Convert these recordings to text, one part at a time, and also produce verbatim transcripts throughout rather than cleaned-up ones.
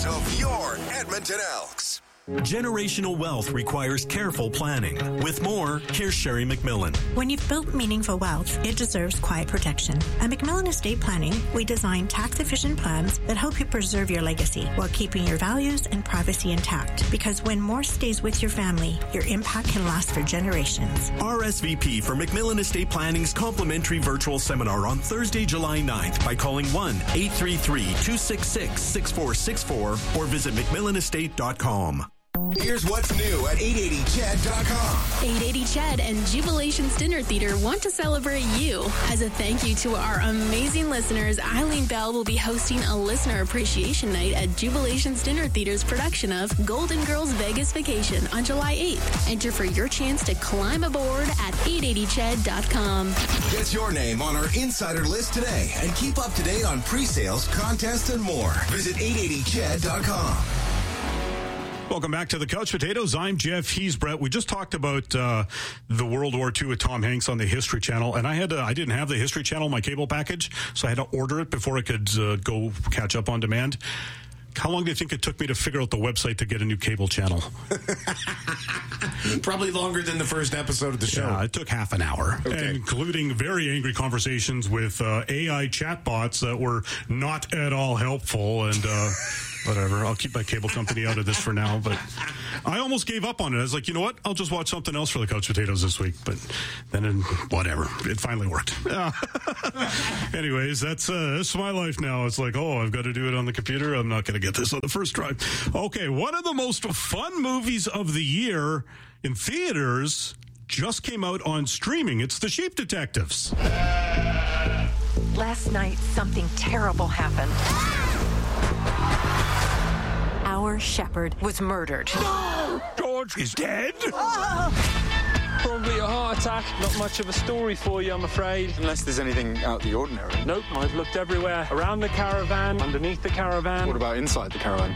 voice of your Edmonton Elks. Generational wealth requires careful planning. With more, here's Sherry McMillan. When you've built meaningful wealth, it deserves quiet protection. At McMillan Estate Planning, we design tax-efficient plans that help you preserve your legacy while keeping your values and privacy intact. Because when more stays with your family, your impact can last for generations. R S V P for McMillan Estate Planning's complimentary virtual seminar on Thursday, July ninth by calling one eight three three, two six six, six four six four or visit mcmillan estate dot com. Here's what's new at eight eighty C H E D dot com. eight eighty C H E D and Jubilations Dinner Theater want to celebrate you. As a thank you to our amazing listeners, Eileen Bell will be hosting a listener appreciation night at Jubilations Dinner Theater's production of Golden Girls Vegas Vacation on July eighth. Enter for your chance to climb aboard at eight eighty C H E D dot com. Get your name on our insider list today and keep up to date on pre-sales, contests, and more. Visit eight eighty C H E D dot com. Welcome back to the Couch Potatoes. I'm Jeff. He's Brett. We just talked about uh, the World War Two with Tom Hanks on the History Channel, and I had to, I didn't have the History Channel in my cable package, so I had to order it before I could uh, go catch up on demand. How long do you think it took me to figure out the website to get a new cable channel? Probably longer than the first episode of the show. Yeah, it took half an hour, okay. Including very angry conversations with uh, A I chatbots that were not at all helpful. And uh, whatever, I'll keep my cable company out of this for now. But I almost gave up on it. I was like, you know what? I'll just watch something else for the Couch Potatoes this week. But then, it, whatever, it finally worked. Anyways, that's uh, that's my life now. It's like, oh, I've got to do it on the computer. I'm not going to get this on the first try. Okay, one of the most fun movies of the year in theaters just came out on streaming. It's The Sheep Detectives. Last night, something terrible happened. Our shepherd was murdered. No! George is dead? Oh! Probably a heart attack. Not much of a story for you, I'm afraid. Unless there's anything out of the ordinary. Nope, I've looked everywhere. Around the caravan, underneath the caravan. What about inside the caravan?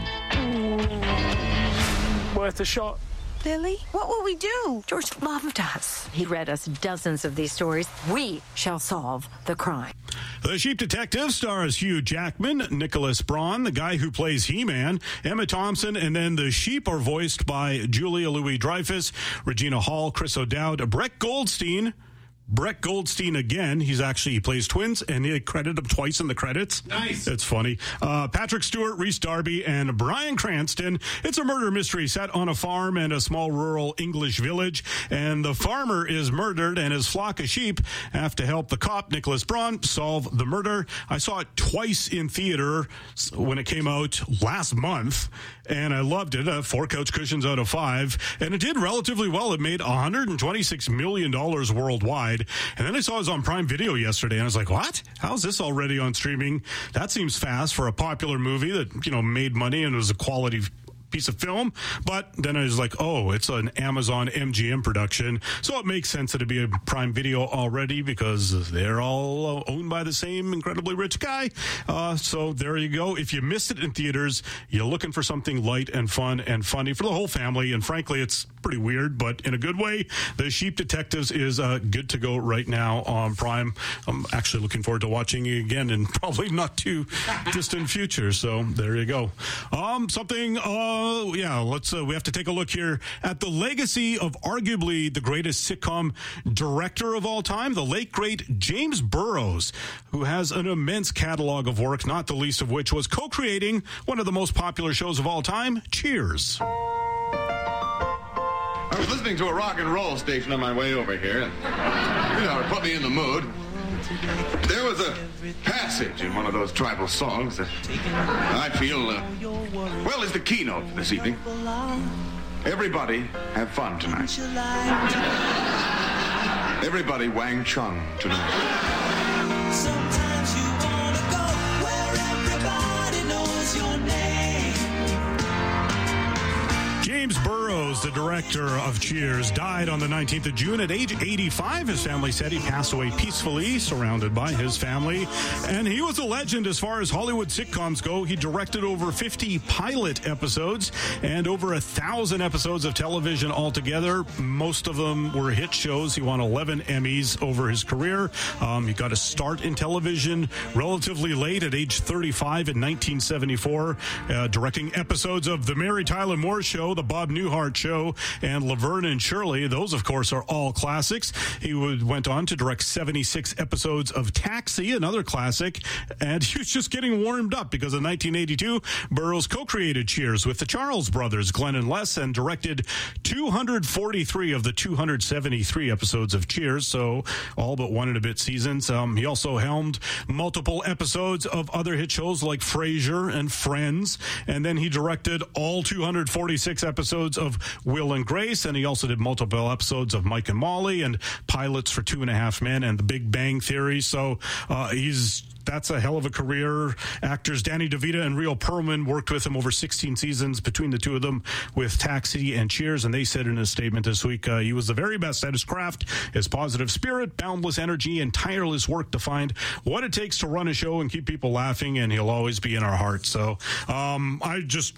Mm, worth a shot. Lily, what will we do? George loved us. He read us dozens of these stories. We shall solve the crime. The Sheep Detective stars Hugh Jackman, Nicholas Braun, the guy who plays He-Man, Emma Thompson, and then the sheep are voiced by Julia Louis-Dreyfus, Regina Hall, Chris O'Dowd, Brett Goldstein. Brett Goldstein again. He's actually, he plays twins, and they credit him twice in the credits. Nice. It's funny. Uh, Patrick Stewart, Rhys Darby, and Bryan Cranston. It's a murder mystery set on a farm in a small rural English village, and the farmer is murdered, and his flock of sheep have to help the cop, Nicholas Braun, solve the murder. I saw it twice in theater when it came out last month, and I loved it. Uh, four couch cushions out of five, and it did relatively well. It made one hundred twenty-six million dollars worldwide. And then I saw it was on Prime Video yesterday, and I was like, what? How's this already on streaming? That seems fast for a popular movie that, you know, made money and was a quality piece of film. But then I was like, oh, it's an Amazon M G M production, so it makes sense that it'd be a Prime Video already because they're all owned by the same incredibly rich guy. Uh, so there you go. If you missed it in theaters, you're looking for something light and fun and funny for the whole family, and frankly, it's pretty weird, but in a good way. The Sheep Detectives is uh, good to go right now on Prime. I'm actually looking forward to watching it again in probably not too distant future. So there you go. Um, something, uh, yeah, let's, uh, we have to take a look here at the legacy of arguably the greatest sitcom director of all time, the late great James Burrows, who has an immense catalog of work, not the least of which was co-creating one of the most popular shows of all time, Cheers. I was listening to a rock and roll station on my way over here. And, you know, it put me in the mood. There was a passage in one of those tribal songs that I feel, uh, well, is the keynote for this evening. Everybody have fun tonight. Everybody Wang Chung tonight. Sometimes you wanna go where everybody knows your name. James Burrows, the director of Cheers, died on the nineteenth of June at age eighty-five. His family said he passed away peacefully, surrounded by his family. And he was a legend as far as Hollywood sitcoms go. He directed over fifty pilot episodes and over a thousand episodes of television altogether. Most of them were hit shows. He won eleven Emmys over his career. Um, he got a start in television relatively late at age thirty-five in nineteen seventy-four, uh, directing episodes of The Mary Tyler Moore Show, The Bob Newhart Show, and Laverne and Shirley. Those, of course, are all classics. He would, went on to direct seventy-six episodes of Taxi, another classic, and he was just getting warmed up because in nineteen eighty-two, Burrows co-created Cheers with the Charles brothers, Glenn and Les, and directed two hundred forty-three of the two hundred seventy-three episodes of Cheers, so all but one and a bit seasons. Um, he also helmed multiple episodes of other hit shows like Frasier and Friends, and then he directed all two hundred forty-six episodes of Will and Grace, and he also did multiple episodes of Mike and Molly and pilots for Two and a Half Men and The Big Bang Theory. So uh, he's that's a hell of a career. Actors Danny DeVito and Rhea Perlman worked with him over sixteen seasons between the two of them with Taxi and Cheers, and they said in a statement this week uh, he was the very best at his craft. His positive spirit, boundless energy, and tireless work defined what it takes to run a show and keep people laughing, and he'll always be in our hearts. So um, I just...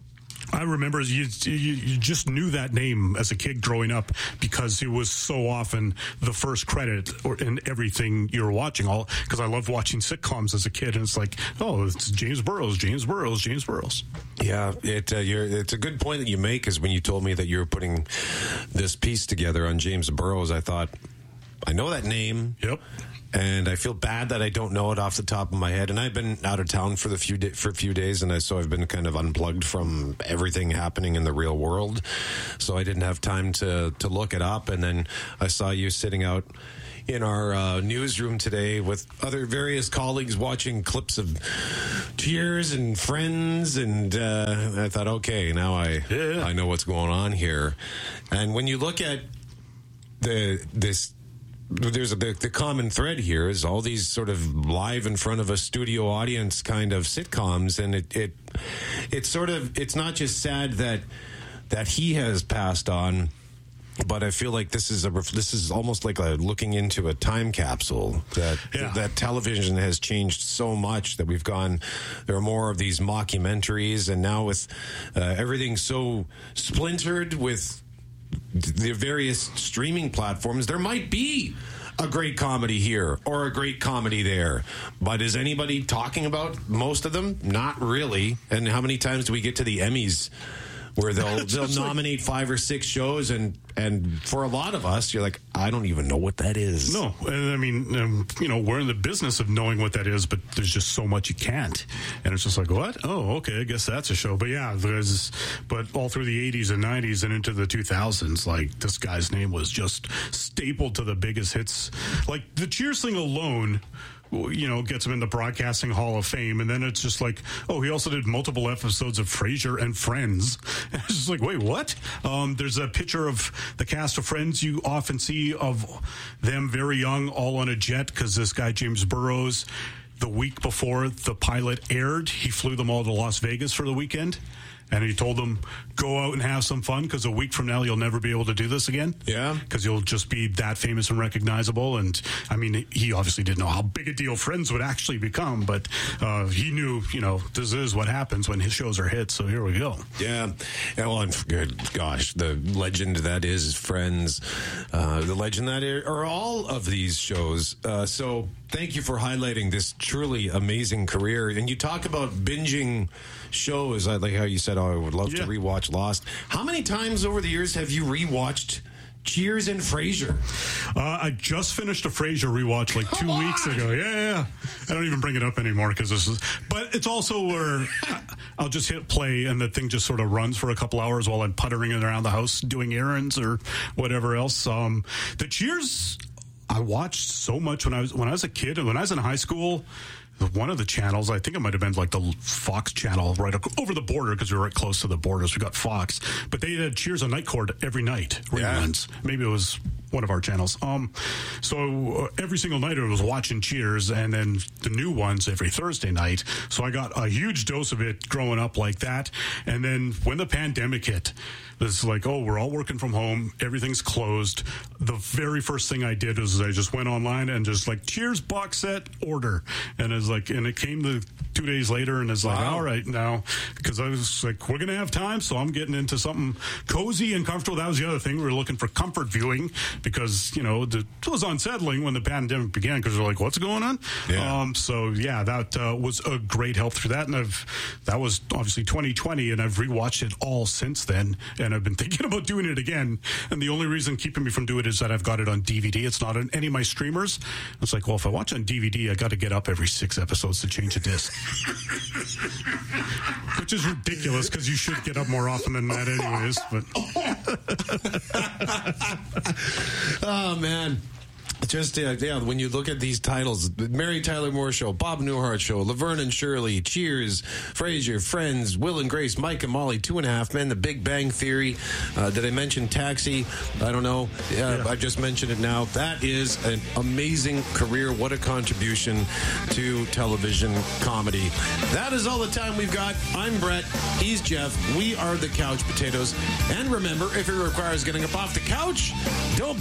I remember you, you you just knew that name as a kid growing up because it was so often the first credit or in everything you were watching. All because I loved watching sitcoms as a kid, and it's like, oh, it's James Burrows, James Burrows, James Burrows. Yeah, it uh, you're, it's a good point that you make. Is when you told me that you were putting this piece together on James Burrows, I thought, I know that name. Yep. And I feel bad that I don't know it off the top of my head. And I've been out of town for the few di- for a few days, and I, so I've been kind of unplugged from everything happening in the real world. So I didn't have time to to look it up. And then I saw you sitting out in our uh, newsroom today with other various colleagues watching clips of Cheers and Friends, and uh, I thought, okay, now I yeah. I know what's going on here. And when you look at the this. There's a the, the common thread here is all these sort of live in front of a studio audience kind of sitcoms, and it it it's sort of it's not just sad that that he has passed on, but I feel like this is a this is almost like a looking into a time capsule that yeah. that television has changed so much that we've gone. There are more of these mockumentaries, and now with uh, everything so splintered with the various streaming platforms, there might be a great comedy here or a great comedy there. But is anybody talking about most of them? Not really. And how many times do we get to the Emmys where they'll they'll nominate five or six shows, and and for a lot of us, you're like, I don't even know what that is. No, and I mean, um, you know, we're in the business of knowing what that is, but there's just so much you can't, and it's just like, what? Oh, okay, I guess that's a show. But yeah, there's, but all through the eighties and nineties and into the two thousands, like this guy's name was just stapled to the biggest hits. Like the Cheers thing alone, you know, gets him in the Broadcasting Hall of Fame, and then it's just like, oh, he also did multiple episodes of Frasier and Friends. And it's just like, wait, what? Um, there's a picture of the cast of Friends you often see of them very young, all on a jet, because this guy, James Burrows, the week before the pilot aired, he flew them all to Las Vegas for the weekend. And he told them, go out and have some fun, because a week from now, you'll never be able to do this again. Yeah. Because you'll just be that famous and recognizable. And, I mean, he obviously didn't know how big a deal Friends would actually become, but uh, he knew, you know, this is what happens when his shows are hits, so here we go. Yeah. Well, and good gosh, the legend that is Friends, uh, the legend that are all of these shows. Uh, so thank you for highlighting this truly amazing career. And you talk about binging shows. I like how you said, oh, I would love yeah. to rewatch Lost. How many times over the years have you rewatched Cheers and Frasier? Uh, I just finished a Frasier rewatch like Come two on. weeks ago. Yeah, yeah, yeah. I don't even bring it up anymore because this is. But it's also where I'll just hit play and the thing just sort of runs for a couple hours while I'm puttering it around the house doing errands or whatever else. Um, the Cheers I watched so much when I was when I was a kid and when I was in high school. One of the channels, I think it might have been like the Fox channel right over the border, because we were right close to the borders. We got Fox, but they had Cheers on Night Court every night. Reruns. Yeah. Maybe it was one of our channels. Um, so uh, every single night I was watching Cheers, and then the new ones every Thursday night. So I got a huge dose of it growing up like that. And then when the pandemic hit, it's like, oh, we're all working from home. Everything's closed. The very first thing I did was I just went online and just like Cheers box set order. And it's like, and it came the two days later, and it's like, Wow. all right now, because I was like, we're going to have time. So I'm getting into something cozy and comfortable. That was the other thing. We were looking for comfort viewing because, you know, the, it was unsettling when the pandemic began because we're like, what's going on? Yeah. Um, so yeah, that uh, was a great help through that. And I've, that was obviously twenty twenty, and I've rewatched it all since then. And I've been thinking about doing it again. And the only reason keeping me from doing it is that I've got it on D V D. It's not on any of my streamers. It's like, well, if I watch on D V D, I got to get up every six episodes to change a disc. Which is ridiculous because you should get up more often than that anyways. But Oh, man. Just, uh, yeah, when you look at these titles, the Mary Tyler Moore Show, Bob Newhart Show, Laverne and Shirley, Cheers, Frasier, Friends, Will and Grace, Mike and Molly, Two and a Half Men, The Big Bang Theory. Uh, did I mention Taxi? I don't know. Uh, yeah. I just mentioned it now. That is an amazing career. What a contribution to television comedy. That is all the time we've got. I'm Brett. He's Jeff. We are the Couch Potatoes. And remember, if it requires getting up off the couch, don't